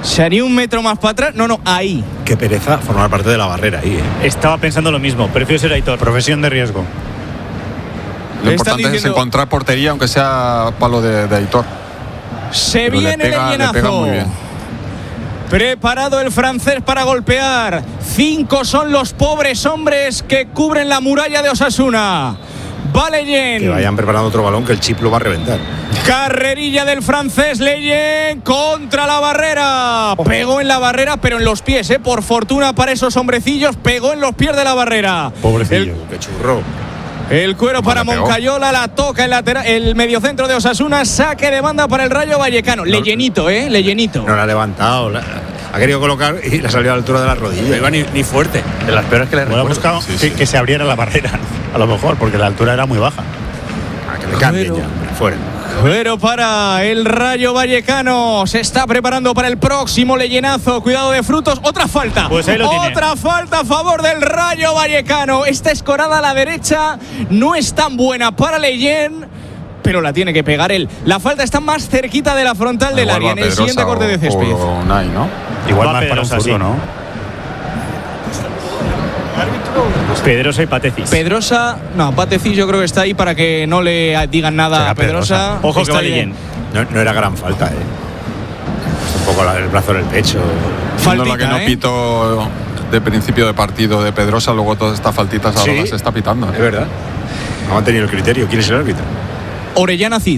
¿Sería un metro más para atrás? No, ahí. Qué pereza formar parte de la barrera ahí, Estaba pensando lo mismo, prefiero ser Aitor. Profesión de riesgo. Lo importante es encontrar portería, aunque sea palo de Aitor. Se viene el llenazo. Le pega muy bien. Preparado el francés para golpear. 5 son los pobres hombres que cubren la muralla de Osasuna. Va Leyen. Que vayan preparando otro balón que el chip lo va a reventar. Carrerilla del francés Leyen contra la barrera. Pegó en la barrera, pero en los pies, por fortuna para esos hombrecillos, pegó en los pies de la barrera. Pobrecillo. Qué churro. El cuero para Moncayola, la toca el mediocentro de Osasuna, saque de banda para el Rayo Vallecano. Leyenito, Leyenito. No la ha levantado, ha querido colocar y la salió a la altura de la rodilla. No iba ni fuerte. De las peores que le recuerdo. Buscado que se abriera la barrera, a lo mejor, porque la altura era muy baja. Que le cambien ya, fuera. Pero para el Rayo Vallecano, se está preparando para el próximo leyenazo. Cuidado de Frutos, otra falta. Pues ahí lo tiene. Otra falta a favor del Rayo Vallecano. Esta escorada a la derecha no es tan buena para Leyen, pero la tiene que pegar él. La falta está más cerquita de la frontal del área, en el siguiente corte de césped. Unai, ¿no? Igual más para un zurdo, ¿no? Pedrosa y Patecis. Patecis yo creo que está ahí para que no le digan nada a Pedrosa. Ojo que va Leyen. No era gran falta, un poco el brazo en el pecho. Faltita, la que no pito de principio de partido de Pedrosa, luego todas estas faltitas ahora las está pitando. Es verdad. Ha mantenido el criterio. ¿Quién es el árbitro? Orellana Cid.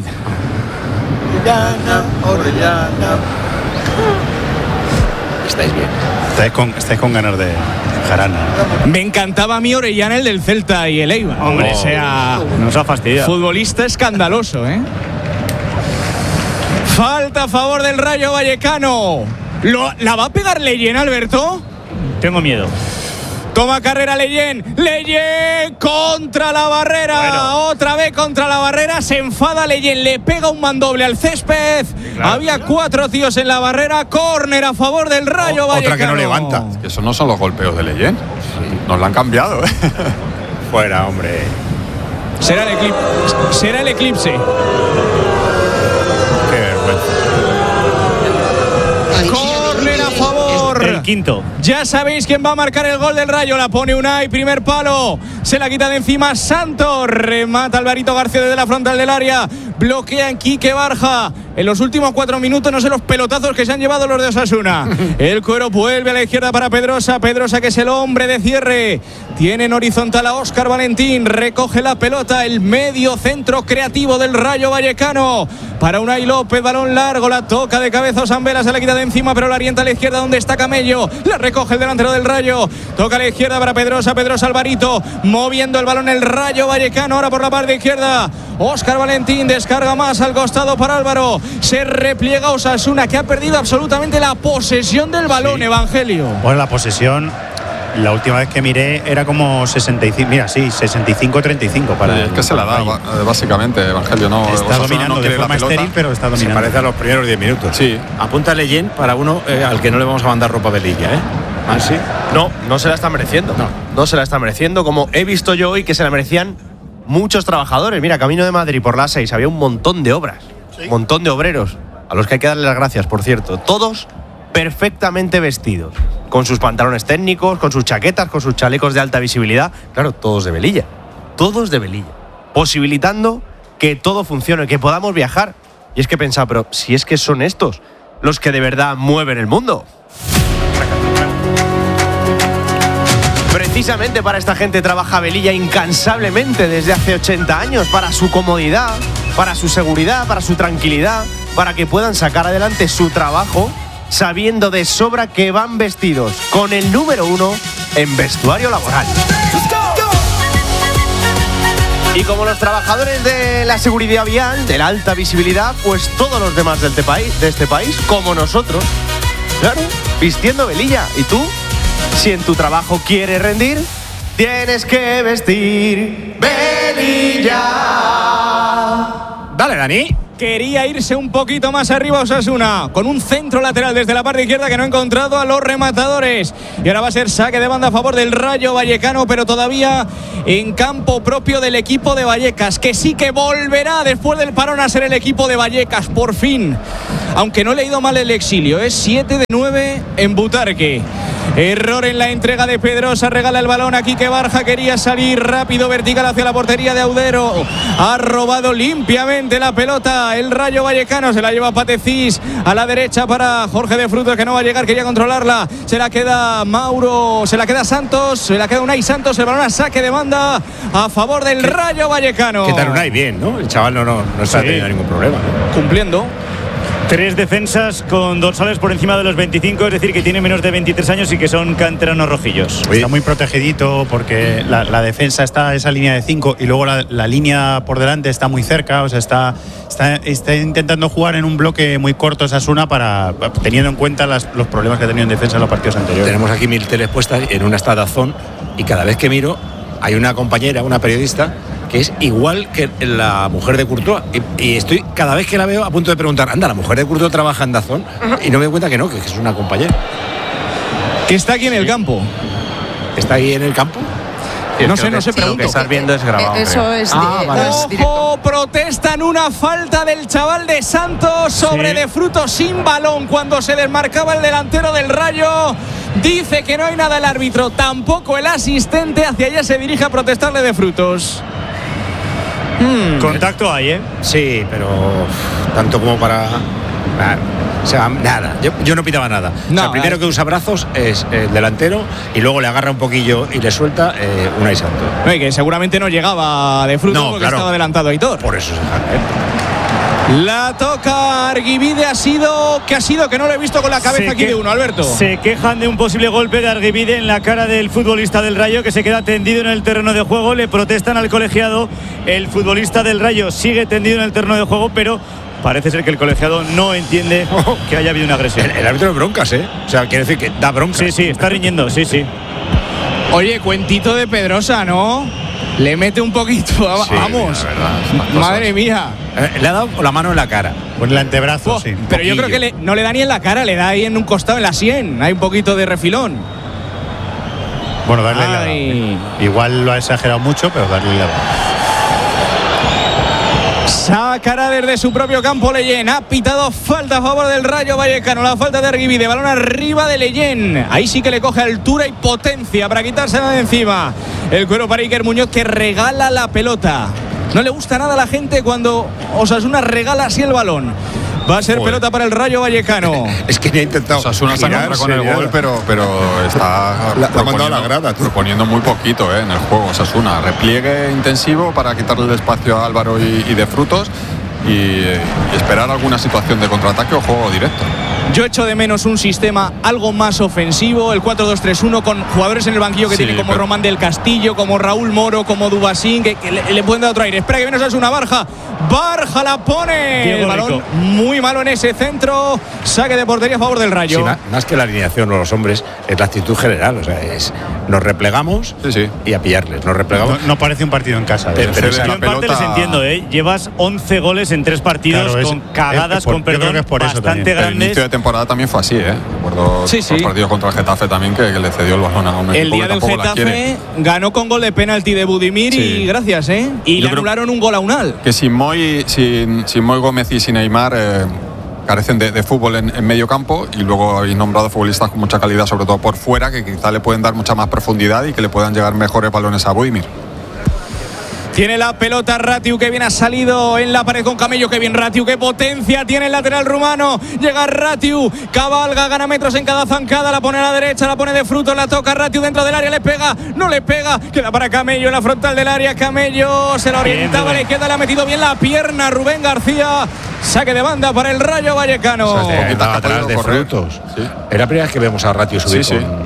Orellana. Estáis bien. Estáis con ganas de jarana. Me encantaba a mí Orellana, el del Celta y el Eibar. Hombre, nos ha fastidiado. Futbolista escandaloso, Falta a favor del Rayo Vallecano. ¿La va a pegar Leyen, Alberto? Tengo miedo. Toma carrera Leyen contra la barrera. Bueno. Otra vez contra la barrera. Se enfada Leyen, le pega un mandoble al césped. Claro. Había 4 tíos en la barrera. Córner a favor del Rayo Vallecano. Otra que no levanta. Es que eso no son los golpeos de Leyen. Nos la han cambiado. Fuera, hombre. Será el eclipse. Qué vergüenza. Córner a favor. El quinto. Ya sabéis quién va a marcar el gol del Rayo. La pone Unai, primer palo. Se la quita de encima Santos. Remata Alvarito García desde la frontal del área. Bloquea en Quique Barja. En los últimos 4 minutos, no sé los pelotazos que se han llevado los de Osasuna. El cuero vuelve a la izquierda para Pedrosa. Pedrosa, que es el hombre de cierre. Tiene en horizontal a Óscar Valentín. Recoge la pelota. El medio centro creativo del Rayo Vallecano. Para Unai López, balón largo. La toca de cabeza Osambela. Se la quita de encima, pero la orienta a la izquierda donde está Camello. La recoge el delantero del Rayo. Toca a la izquierda para Pedrosa. Pedrosa Alvarito. Moviendo el balón el Rayo Vallecano. Ahora por la parte izquierda. Óscar Valentín descarga más al costado para Álvaro. Se repliega Osasuna, que ha perdido absolutamente la posesión del balón, Evangelio. Bueno, la posesión, la última vez que miré era como 65, 65-35 para. Es que se la da básicamente, Evangelio. No, está dominando de forma estéril, pero está dominando. Se parece a los primeros 10 minutos. Sí. Apunta Leyen para uno al que no le vamos a mandar ropa de Lilla, ¿Ah, sí? No se la está mereciendo. No se la está mereciendo, como he visto yo hoy que se la merecían muchos trabajadores. Mira, camino de Madrid por la 6 había un montón de obras. Un montón de obreros, a los que hay que darle las gracias, por cierto. Todos perfectamente vestidos, con sus pantalones técnicos, con sus chaquetas, con sus chalecos de alta visibilidad. Claro, todos de Velilla. Posibilitando que todo funcione, que podamos viajar. Y es que pensaba, pero si es que son estos los que de verdad mueven el mundo. Precisamente para esta gente trabaja Velilla incansablemente desde hace 80 años, para su comodidad, para su seguridad, para su tranquilidad, para que puedan sacar adelante su trabajo sabiendo de sobra que van vestidos con el número 1 en vestuario laboral. Y como los trabajadores de la seguridad vial, de la alta visibilidad, pues todos los demás de este país, como nosotros, claro, vistiendo Velilla. ¿Y tú? Si en tu trabajo quieres rendir, tienes que vestir Velilla. Dale, Dani. Quería irse un poquito más arriba Osasuna, con un centro lateral desde la parte izquierda que no ha encontrado a los rematadores. Y ahora va a ser saque de banda a favor del Rayo Vallecano, pero todavía en campo propio del equipo de Vallecas, que sí que volverá después del parón a ser el equipo de Vallecas, por fin. aunque no le ha ido mal el exilio, es 7 de 9 en Butarque. Error en la entrega de Pedrosa, regala el balón a Quique Barja, quería salir rápido, vertical hacia la portería de Audero, ha robado limpiamente la pelota el Rayo Vallecano, se la lleva Patecís a la derecha para Jorge de Frutos, que no va a llegar, quería controlarla, se la queda Mauro, se la queda Santos, se la queda Unai Santos, el balón a saque de banda a favor del Rayo Vallecano. ¿Qué tal Unai? Bien, ¿no? El chaval no está teniendo ningún problema. Cumpliendo. 3 defensas con dorsales por encima de los 25, es decir, que tiene menos de 23 años y que son canteranos rojillos. Está muy protegidito porque la defensa está esa línea de 5 y luego la línea por delante está muy cerca, o sea, está intentando jugar en un bloque muy corto Osasuna para teniendo en cuenta los problemas que ha tenido en defensa en los partidos anteriores. Tenemos aquí 1000 teles puestas en una Stadazón y cada vez que miro hay una compañera, una periodista, que es igual que la mujer de Courtois. Y estoy, cada vez que la veo, a punto de preguntar, anda, la mujer de Courtois trabaja en Dazón, y no me doy cuenta que no, que es una compañera. Que está aquí en el campo. ¿Está ahí en el campo? No sé, pregunto. Lo que estás viendo es grabado. Eso es, vale. es directo. Ojo, protestan una falta del chaval de Santos sobre De Frutos sin balón cuando se desmarcaba el delantero del Rayo. Dice que no hay nada el árbitro, tampoco el asistente. Hacia allá se dirige a protestarle De Frutos. Contacto hay, ¿eh? Sí, pero tanto como para... O sea, nada, yo no pitaba nada. O sea, primero que usa brazos es el delantero y luego le agarra un poquillo y le suelta Unai Santos. No, y que seguramente no llegaba De Frutos porque claro, estaba adelantado Aitor. Por eso se deja. La toca Arguibide, que no lo he visto con la cabeza aquí de uno, Alberto. Se quejan de un posible golpe de Arguibide en la cara del futbolista del Rayo, que se queda tendido en el terreno de juego. Le protestan al colegiado. El futbolista del Rayo sigue tendido en el terreno de juego, pero parece ser que el colegiado no entiende que haya habido una agresión. El árbitro de broncas, ¿eh? O sea, quiere decir que da broncas. Sí, está riñendo, sí. Oye, cuentito de Pedrosa, ¿no? Le mete un poquito, sí, vamos. la verdad, madre mía. Le ha dado la mano en la cara. Con el antebrazo, sí. Pero yo creo que no le da ni en la cara, le da ahí en un costado, en la sien. Hay un poquito de refilón. Bueno, darle la dado. Igual lo ha exagerado mucho, pero darle la dado. Sacará desde su propio campo Leyen. Ha pitado falta a favor del Rayo Vallecano. La falta de Arguibide. Balón arriba de Leyen. Ahí sí que le coge altura y potencia para quitársela de encima. El cuero para Iker Muñoz, que regala la pelota. No le gusta nada a la gente cuando Osasuna regala así el balón. Va a ser pelota para el Rayo Vallecano. Es que ni ha intentado. Osasuna se encuentra con el gol, pero está ha mandado la grada, proponiendo muy poquito en el juego. Osasuna, repliegue intensivo para quitarle el espacio a Álvaro y De Frutos y esperar alguna situación de contraataque o juego directo. Yo echo de menos un sistema algo más ofensivo, el 4-2-3-1, con jugadores en el banquillo que tiene como Román del Castillo, como Raúl Moro, como Dubasín, que le pueden dar otro aire. Espera que viene Osasuna, Barja la pone. Diego el balón Rico. muy malo en ese centro, saque de portería a favor del Rayo. Sí, más que la alineación o los hombres, es la actitud general. O sea, nos replegamos y a pillarles. Nos replegamos. No parece un partido en casa. Pero yo en parte les entiendo, ¿eh? Llevas 11 goles en 3 partidos, claro, con cagadas, con perdón, bastante grandes. El inicio de temporada también fue así, recuerdo el partido contra el Getafe también, que le cedió el balón a un equipo. El día del Getafe ganó con gol de penalti de Budimir y gracias, y le anularon un gol a Unal. Que sin Moy Gómez y sin Neymar carecen de fútbol en medio campo, y luego habéis nombrado futbolistas con mucha calidad, sobre todo por fuera, que quizá le pueden dar mucha más profundidad y que le puedan llegar mejores balones a Budimir. Tiene la pelota Ratiu, que bien ha salido en la pared con Camello. Que bien Ratiu, qué potencia tiene el lateral rumano. Llega Ratiu, cabalga, gana metros en cada zancada. La pone a la derecha, la pone De Frutos, la toca Ratiu dentro del área. Le pega, no le pega. Queda para Camello en la frontal del área. Camello se la orientaba a la izquierda, le ha metido bien la pierna Rubén García. Saque de banda para el Rayo Vallecano. O sea, atrás de Frutos. Sí. Es la primera vez que vemos a Ratiu subir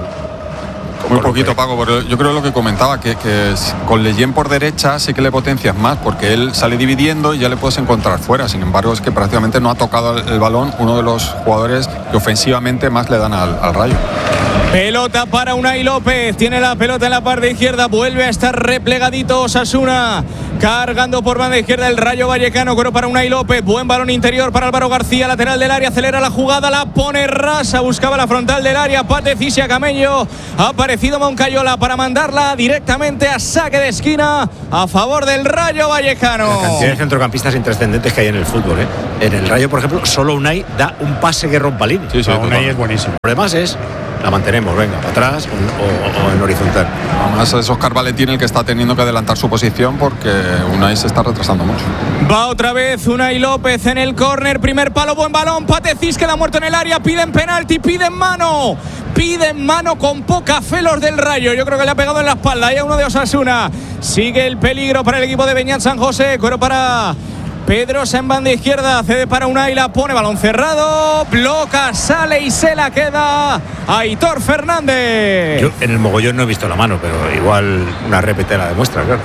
muy poquito, Paco, pero yo creo lo que comentaba, que con Leyen por derecha sí que le potencias más, porque él sale dividiendo y ya le puedes encontrar fuera. Sin embargo, es que prácticamente no ha tocado el balón uno de los jugadores que ofensivamente más le dan al Rayo. Pelota para Unai López, tiene la pelota en la parte izquierda, vuelve a estar replegadito Osasuna, cargando por banda izquierda el Rayo Vallecano, pero para Unai López, buen balón interior para Álvaro García, lateral del área, acelera la jugada, la pone rasa, buscaba la frontal del área, Patecicia Camello, ha aparecido Moncayola para mandarla directamente a saque de esquina a favor del Rayo Vallecano. La cantidad de centrocampistas intrascendentes que hay en el fútbol, ¿eh? En el Rayo, por ejemplo, solo Unai da un pase que rompa línea. Sí, Unai es buenísimo. Lo demás es la mantenemos, venga, para atrás o en horizontal. Además es Óscar Valentín el que está teniendo que adelantar su posición porque Unai se está retrasando mucho. Va otra vez Unai López en el córner, primer palo, buen balón, Patecis queda muerto en el área, piden penalti, piden mano con poca fe los del Rayo, yo creo que le ha pegado en la espalda, ya uno de Osasuna, sigue el peligro para el equipo de Beñat San José, cuero para Pedrosa en banda izquierda, cede para Unai, la pone, balón cerrado, bloca, sale y se la queda Aitor Fernández. Yo en el mogollón no he visto la mano, pero igual una repete la demuestra, claro.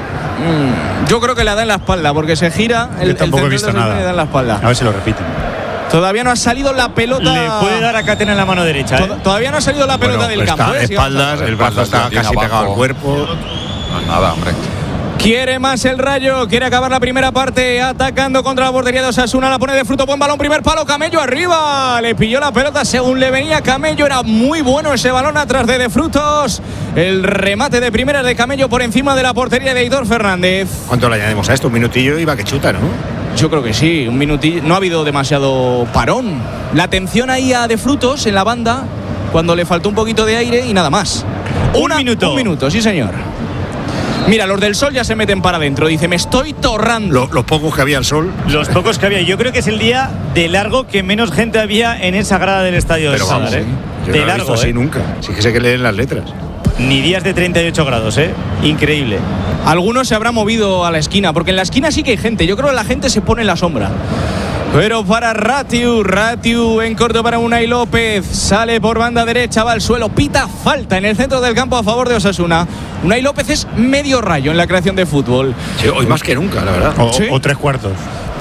Yo creo que la da en la espalda, porque se gira Yo tampoco he visto nada. Le da en la espalda. A ver si lo repiten. Todavía no ha salido la pelota. Le puede dar a Catena en la mano derecha. Todavía no ha salido la pelota del pues campo. Está de espaldas, el brazo está casi pegado al cuerpo. No, nada, hombre. Quiere más el Rayo, quiere acabar la primera parte atacando contra la portería de Osasuna, la pone de fruto, buen balón, primer palo, Camello arriba, le pilló la pelota según le venía Camello, era muy bueno ese balón atrás de Frutos, el remate de primera de Camello por encima de la portería de Aitor Fernández. ¿Cuánto le añadimos a esto? Un minutillo y va que chuta, ¿no? Yo creo que sí, un minutillo, no ha habido demasiado parón, la atención ahí a De Frutos en la banda, cuando le faltó un poquito de aire y nada más. Un minuto, sí señor. Mira, los del Sol ya se meten para adentro. Dice, me estoy torrando. Los pocos que había al Sol. Los pocos que había. Yo creo que es el día de largo que menos gente había en esa grada del estadio Pero de vamos, Sadar, yo de no lo he largo, visto así nunca. Sí que sé que leen las letras. Ni días de 38 grados, Increíble. Algunos se habrán movido a la esquina, porque en la esquina sí que hay gente. Yo creo que la gente se pone en la sombra. Pero para Ratiu en corto para Unai López, sale por banda derecha, va al suelo, pita falta en el centro del campo a favor de Osasuna. Unai López es medio Rayo en la creación de fútbol. Sí, hoy más que nunca, la verdad. O tres cuartos.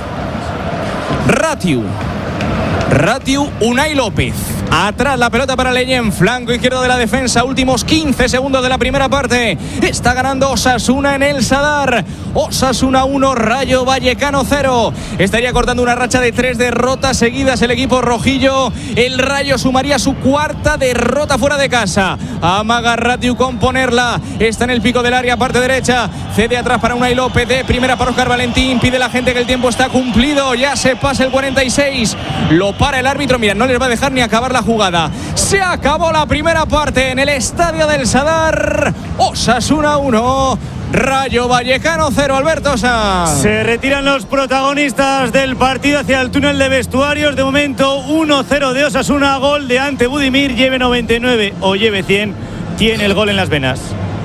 Ratiu, Unai López. Atrás la pelota para Leñén, flanco izquierdo de la defensa, últimos 15 segundos de la primera parte. Está ganando Osasuna en el Sadar. Osasuna 1, Rayo Vallecano 0. Estaría cortando una racha de 3 derrotas seguidas el equipo rojillo. El Rayo sumaría su cuarta derrota fuera de casa. Amaga Ratiu con ponerla. Está en el pico del área, parte derecha. Cede atrás para Unai López, de primera para Óscar Valentín. Pide la gente que el tiempo está cumplido. Ya se pasa el 46. Lo para el árbitro. Mira, no les va a dejar ni acabar la jugada. Se acabó la primera parte en el estadio del Sadar. Osasuna 1, Rayo Vallecano 0. Alberto Sanz. Se retiran los protagonistas del partido hacia el túnel de vestuarios. De momento 1-0 de Osasuna. Gol de Ante Budimir. Lleve 99 o lleve 100. Tiene el gol en las venas.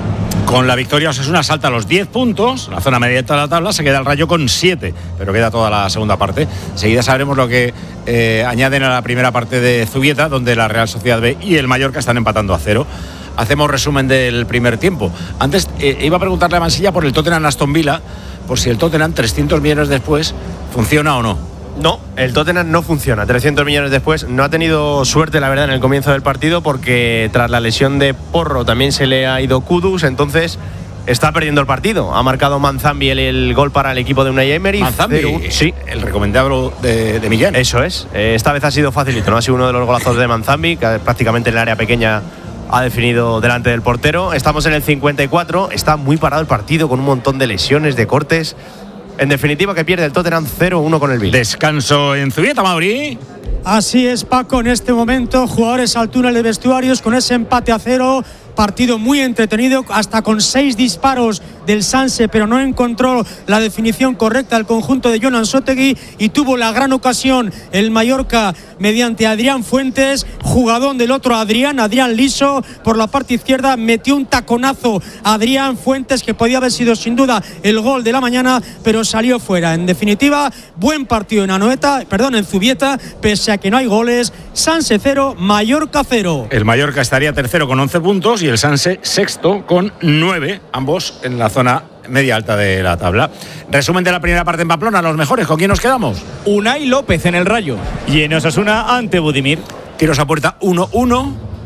Con la victoria Osasuna salta a los 10 puntos, la zona media de la tabla, se queda el Rayo con 7, pero queda toda la segunda parte. Enseguida sabremos lo que añaden a la primera parte de Zubieta, donde la Real Sociedad B y el Mallorca están empatando a 0. Hacemos resumen del primer tiempo. Antes iba a preguntarle a Mansilla por el Tottenham Aston Villa, por si el Tottenham 300 millones después funciona o no. No, el Tottenham no funciona. 300 millones después. No ha tenido suerte, la verdad, en el comienzo del partido, porque tras la lesión de Porro también se le ha ido Kudus, entonces está perdiendo el partido. Ha marcado Manzambi el gol para el equipo de Unai Emery. Manzambi, sí, el recomendable de Millán. Eso es. Esta vez ha sido facilito, ¿no? Ha sido uno de los golazos de Manzambi, que prácticamente en el área pequeña ha definido delante del portero. Estamos en el 54. Está muy parado el partido, con un montón de lesiones, de cortes. En definitiva, que pierde el Tottenham 0-1 con el Villa. Descanso en Zubieta, Mauri. Así es, Paco, en este momento jugadores al túnel de vestuarios con ese empate a 0. Partido muy entretenido, hasta con 6 disparos del Sanse, pero no encontró la definición correcta el conjunto de Jonan Sotegui, y tuvo la gran ocasión el Mallorca mediante Adrián Fuentes, jugadón del otro Adrián Liso por la parte izquierda, metió un taconazo a Adrián Fuentes que podía haber sido sin duda el gol de la mañana, pero salió fuera. En definitiva, buen partido en Zubieta, pese a que no hay goles. Sanse 0, Mallorca 0. El Mallorca estaría tercero con 11 puntos y el Sanse sexto con 9, ambos en la zona media alta de la tabla. Resumen de la primera parte en Pamplona, los mejores. ¿Con quién nos quedamos? Unai López en el Rayo. Y en Osasuna, Ante Budimir. Tiros a puerta 1-1.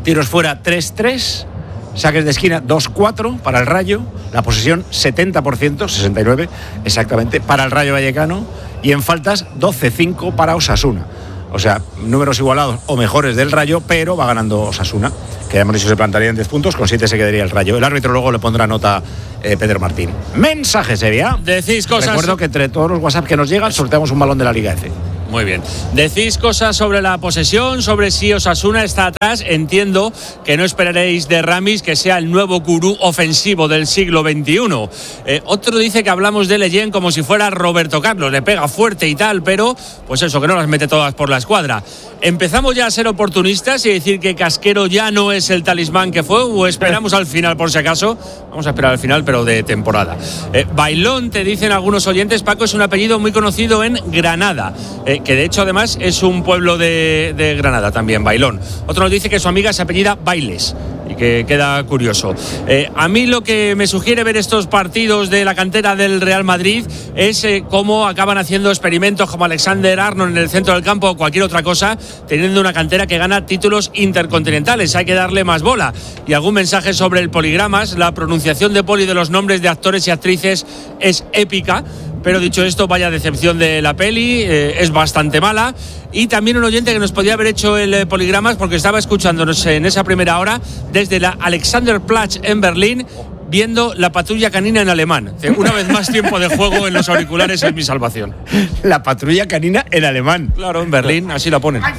tiros fuera 3-3, saques de esquina 2-4 para el Rayo, la posesión 70%, 69 exactamente, para el Rayo Vallecano, y en faltas 12-5 para Osasuna. O sea, números igualados o mejores del Rayo, pero va ganando Osasuna, que ya hemos dicho se plantaría en 10 puntos, con 7 se quedaría el Rayo. El árbitro luego le pondrá nota Pedro Martín. Mensaje, Sevilla. Decís cosas. Recuerdo que entre todos los WhatsApp que nos llegan sorteamos un balón de la Liga F. Muy bien. Decís cosas sobre la posesión, sobre si Osasuna está atrás. Entiendo que no esperaréis de Ramis que sea el nuevo gurú ofensivo del siglo XXI. Otro dice que hablamos de Leyen como si fuera Roberto Carlos. Le pega fuerte y tal, pero pues eso, que no las mete todas por la escuadra. ¿Empezamos ya a ser oportunistas y decir que Casquero ya no es el talismán que fue, o esperamos al final por si acaso? Vamos a esperar al final, pero de temporada. Bailón, te dicen algunos oyentes, Paco, es un apellido muy conocido en Granada, que de hecho además es un pueblo de Granada también, Bailón. Otro nos dice que su amiga se apellida Bailes y que queda curioso. A mí lo que me sugiere ver estos partidos de la cantera del Real Madrid es cómo acaban haciendo experimentos como Alexander Arnold en el centro del campo o cualquier otra cosa, teniendo una cantera que gana títulos intercontinentales. Hay que darle más bola. Y algún mensaje sobre el poligramas. La pronunciación de Poli de los nombres de actores y actrices es épica, pero dicho esto, vaya decepción de la peli, es bastante mala. Y también un oyente que nos podía haber hecho el poligramas porque estaba escuchándonos en esa primera hora desde la Alexanderplatz en Berlín, viendo La Patrulla Canina en alemán. Una vez más, tiempo de juego en los auriculares es mi salvación. La Patrulla Canina en alemán. Claro, en Berlín, así la ponen.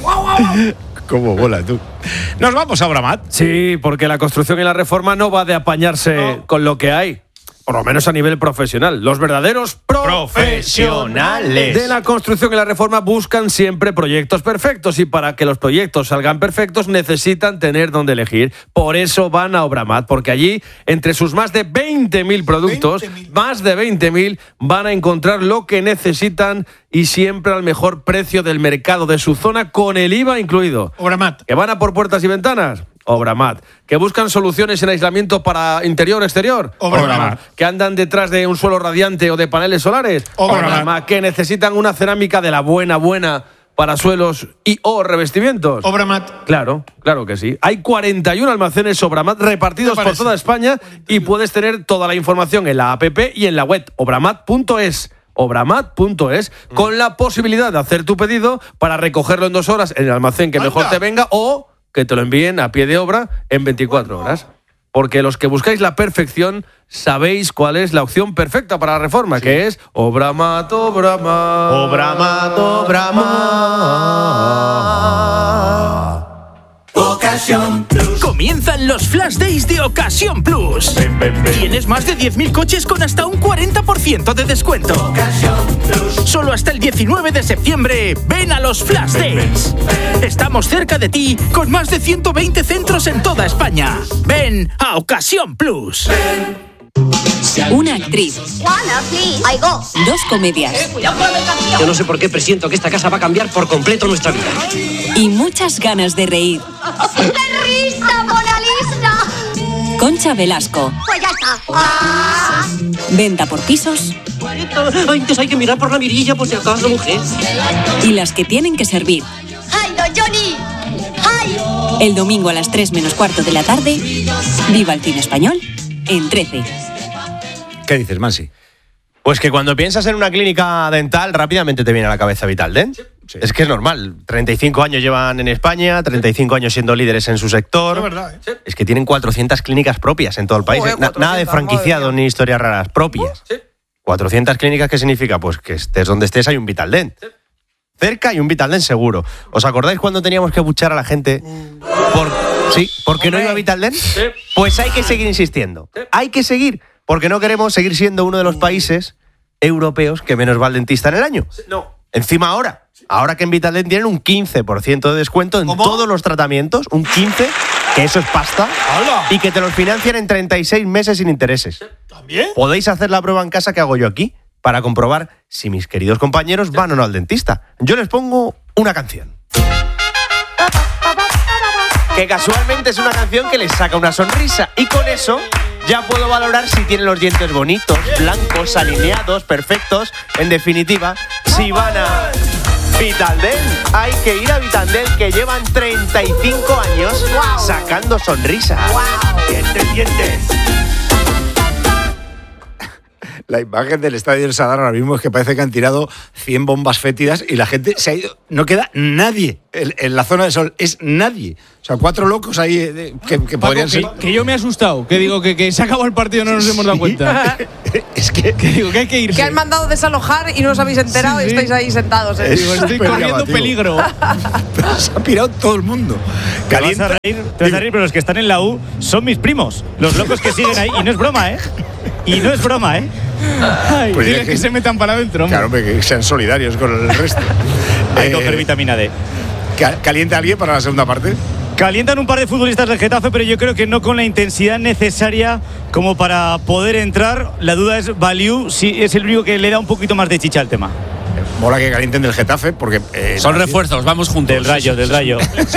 ¿Cómo bola tú? Nos vamos a Obramat. Sí, porque la construcción y la reforma no va de apañarse con lo que hay. Por lo menos a nivel profesional. Los verdaderos profesionales de la construcción y la reforma buscan siempre proyectos perfectos, y para que los proyectos salgan perfectos necesitan tener donde elegir. Por eso van a Obramat, porque allí, entre sus más de 20.000 productos, más de 20.000, van a encontrar lo que necesitan y siempre al mejor precio del mercado de su zona, con el IVA incluido. Obramat. ¿Que van a por puertas y ventanas? Obramat. ¿Que buscan soluciones en aislamiento para interior-exterior? Obramat. ¿Que andan detrás de un suelo radiante o de paneles solares? Obramat. ¿Que necesitan una cerámica de la buena para suelos y o revestimientos? Obramat. Claro que sí. Hay 41 almacenes Obramat repartidos por toda España, y puedes tener toda la información en la app y en la web obramat.es. Obramat.es, con la posibilidad de hacer tu pedido para recogerlo en 2 horas en el almacén que mejor te venga, o que te lo envíen a pie de obra en 24 horas. Porque los que buscáis la perfección sabéis cuál es la opción perfecta para la reforma, que es Obramat, Obramat. Obramat, Obramat. Ocasión Plus. Comienzan los Flash Days de Ocasión Plus. Tienes más de 10.000 coches con hasta un 40% de descuento. Ocasión Plus. Solo hasta el 19 de septiembre, ven a los Flash Days. Estamos cerca de ti con más de 120 centros en toda España. Ven a Ocasión Plus. Una actriz. Juana, please. I go. 2 comedias. Yo no sé por qué presiento que esta casa va a cambiar por completo nuestra vida. Y muchas ganas de reír. ¡Qué risa, Mona Lisa! Concha Velasco. Pues ya está. Venta por pisos. Antes hay que mirar por la mirilla por si acaso, mujer. Y las que tienen que servir. ¡Ay, no, Johnny! ¡Ay! El domingo a las 3:15 de la tarde. Viva el cine español en 13. ¿Qué dices, Mansi? Pues que cuando piensas en una clínica dental, rápidamente te viene a la cabeza Vitaldent. Sí. Es que es normal. 35 años llevan en España, 35 años siendo líderes en su sector. Es verdad, ¿eh? Es que tienen 400 clínicas propias en todo el país. Nada de franquiciados ni historias raras, propias. Sí. 400 clínicas, ¿qué significa? Pues que estés donde estés hay un Vitaldent. Sí. Cerca hay un Vitaldent seguro. ¿Os acordáis cuando teníamos que buchar a la gente porque no iba a Vitaldent? Sí. Pues hay que seguir insistiendo. Sí. Hay que seguir, porque no queremos seguir siendo uno de los países europeos que menos va al dentista en el año. Sí. No. Encima ahora que en Vitaldent tienen un 15% de descuento en todos los tratamientos, un 15%, que eso es pasta. ¡Hala! Y que te los financian en 36 meses sin intereses. ¿También? Podéis hacer la prueba en casa que hago yo aquí para comprobar si mis queridos compañeros van o no al dentista. Yo les pongo una canción. Que casualmente es una canción que les saca una sonrisa, y con eso ya puedo valorar si tienen los dientes bonitos, blancos, alineados, perfectos. En definitiva, si van a Vitaldent. Hay que ir a Vitaldent, que llevan 35 años sacando sonrisas. Dientes. La imagen del estadio del Sadar ahora mismo es que parece que han tirado 100 bombas fétidas y la gente se ha ido. No queda nadie en la zona de sol. Es nadie. O sea, 4 locos ahí que Paco, podrían ser. Que yo me he asustado. Que digo que se acabó el partido y no nos hemos dado cuenta. Es que digo que hay que irse. Que han mandado desalojar y no os habéis enterado y estáis ahí sentados. Digo, estoy corriendo peligro. Pero se ha pirado todo el mundo. Te vas a reír, pero los que están en la U son mis primos. Los locos que siguen ahí. Y no es broma, ¿eh? Y no es broma, ¿eh? Ay, pues diles que se metan para adentro. Claro, que sean solidarios con el resto. Hay que coger vitamina D. ¿Calienta alguien para la segunda parte? Calientan un par de futbolistas del Getafe, pero yo creo que no con la intensidad necesaria como para poder entrar. La duda es Baliu, si es el único que le da un poquito más de chicha al tema. Mola que calienten del Getafe porque son refuerzos, vamos juntos. Del Rayo.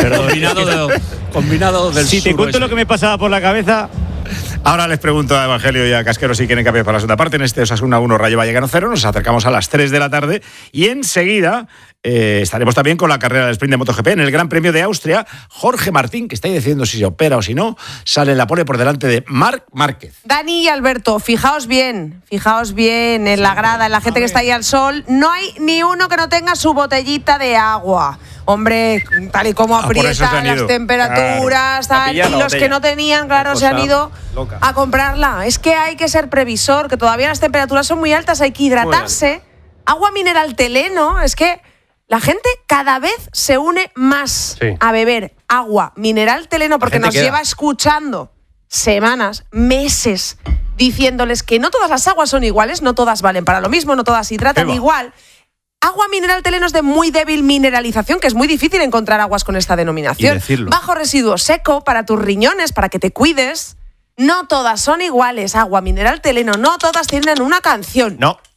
Combinado del Si te cuento lo que me pasaba por la cabeza. Ahora les pregunto a Evangelio y a Casquero si quieren cambiar para la segunda parte. En este Osasuna 1, Rayo Vallecano 0. Nos acercamos a las 3 de la tarde y enseguida estaremos también con la carrera del sprint de MotoGP en el Gran Premio de Austria. Jorge Martín, que está ahí decidiendo si se opera o si no, sale en la pole por delante de Marc Márquez. Dani y Alberto, fijaos bien en la grada, en la gente que está ahí al sol. No hay ni uno que no tenga su botellita de agua. Hombre, tal y como aprietan las temperaturas, tal, y los que no tenían, claro, se han ido a comprarla. Es que hay que ser previsor, que todavía las temperaturas son muy altas, hay que hidratarse. Agua mineral Teleno, es que la gente cada vez se une más a beber agua mineral Teleno porque nos lleva escuchando semanas, meses, diciéndoles que no todas las aguas son iguales, no todas valen para lo mismo, no todas hidratan igual. Agua mineral Teleno es de muy débil mineralización, que es muy difícil encontrar aguas con esta denominación. Bajo residuo seco para tus riñones, para que te cuides. No todas son iguales. Agua mineral Teleno, no todas tienen una canción. No.